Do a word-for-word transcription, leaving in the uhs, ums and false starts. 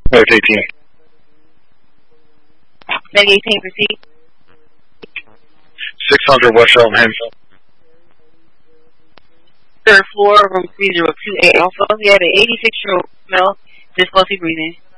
That's eighteen. Meg eighteen, proceed. six hundred West Shelton Hen. Third floor, room three zero two A Alpha. We have an eighty-six-year-old male, difficulty breathing.